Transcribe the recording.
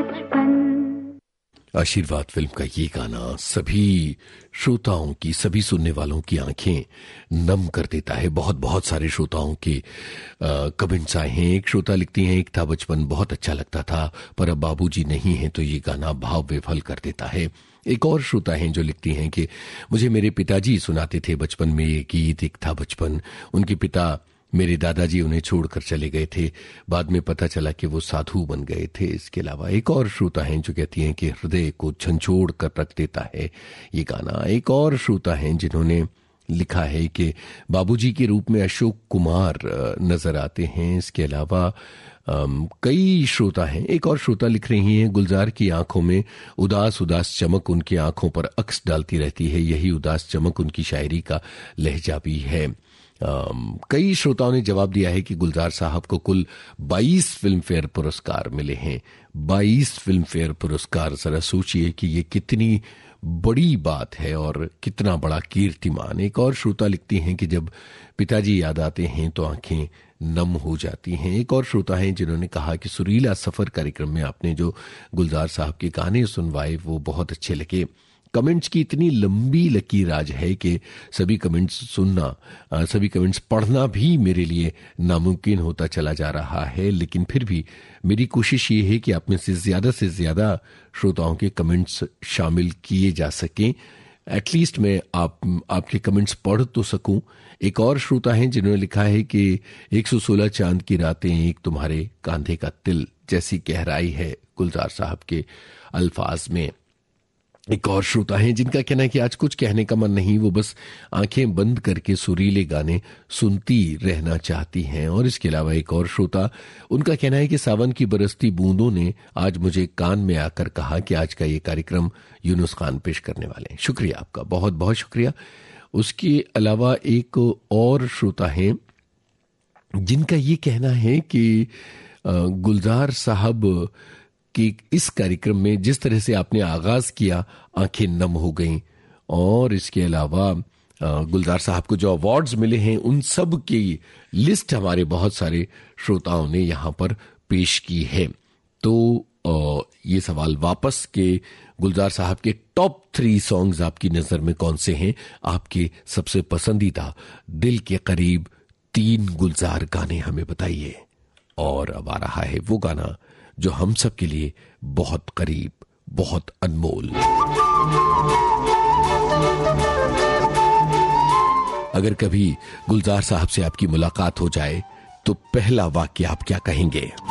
आशीर्वाद फिल्म का ये गाना सभी श्रोताओं की, सभी सुनने वालों की आंखें नम कर देता है। बहुत बहुत सारे श्रोताओं के कमेंट्स आए हैं। एक श्रोता लिखती हैं, एक था बचपन बहुत अच्छा लगता था पर अब बाबूजी नहीं है तो ये गाना भाव विफल कर देता है। एक और श्रोता हैं जो लिखती हैं कि मुझे मेरे पिताजी सुनाते थे बचपन में ये गीत, एक था बचपन। उनके पिता मेरे दादाजी उन्हें छोड़कर चले गए थे, बाद में पता चला कि वो साधु बन गए थे। इसके अलावा एक और श्रोता हैं जो कहती हैं कि हृदय को झंझोड़ कर रख देता है ये गाना। एक और श्रोता हैं जिन्होंने लिखा है कि बाबूजी के रूप में अशोक कुमार नजर आते हैं। इसके अलावा कई श्रोता हैं। एक और श्रोता लिख रही हैं, गुलजार की आंखों में उदास उदास चमक उनकी आंखों पर अक्स डालती रहती है, यही उदास चमक उनकी शायरी का लहजा भी है। कई श्रोताओं ने जवाब दिया है कि गुलजार साहब को कुल 22 फिल्म फेयर पुरस्कार मिले हैं। 22 फिल्म फेयर पुरस्कार, जरा सोचिए कि ये कितनी बड़ी बात है और कितना बड़ा कीर्तिमान। एक और श्रोता लिखती हैं कि जब पिताजी याद आते हैं तो आंखें नम हो जाती हैं। एक और श्रोता हैं जिन्होंने कहा कि सुरीला सफर कार्यक्रम में आपने जो गुलजार साहब के गाने सुनवाए वो बहुत अच्छे लगे। कमेंट्स की इतनी लंबी लकीर आज है कि सभी कमेंट्स सुनना, सभी कमेंट्स पढ़ना भी मेरे लिए नामुमकिन होता चला जा रहा है, लेकिन फिर भी मेरी कोशिश ये है कि आप में से ज्यादा श्रोताओं के कमेंट्स शामिल किए जा सकें। एटलीस्ट मैं आपके कमेंट्स पढ़ तो सकूं। एक और श्रोता हैं जिन्होंने लिखा है कि 116 चांद की रातें, एक तुम्हारे कांधे का तिल जैसी गहराई है गुलजार साहब के अल्फाज में। एक और श्रोता हैं जिनका कहना है कि आज कुछ कहने का मन नहीं, वो बस आंखें बंद करके सुरीले गाने सुनती रहना चाहती हैं। और इसके अलावा एक और श्रोता, उनका कहना है कि सावन की बरसती बूंदों ने आज मुझे कान में आकर कहा कि आज का ये कार्यक्रम यूनुस खान पेश करने वाले हैं। शुक्रिया आपका, बहुत बहुत शुक्रिया। उसके अलावा एक और श्रोता हैं जिनका ये कहना है कि गुलजार साहब कि इस कार्यक्रम में जिस तरह से आपने आगाज किया आंखें नम हो गईं। और इसके अलावा गुलजार साहब को जो अवार्ड्स मिले हैं उन सब की लिस्ट हमारे बहुत सारे श्रोताओं ने यहां पर पेश की है। तो ये सवाल वापस के गुलजार साहब के टॉप 3 सॉन्ग्स आपकी नजर में कौन से हैं? आपके सबसे पसंदीदा दिल के करीब 3 गुलजार गाने हमें बताइए। और अब आ रहा है वो गाना जो हम सब के लिए बहुत करीब, बहुत अनमोल। अगर कभी गुलजार साहब से आपकी मुलाकात हो जाए तो पहला वाक्य आप क्या कहेंगे?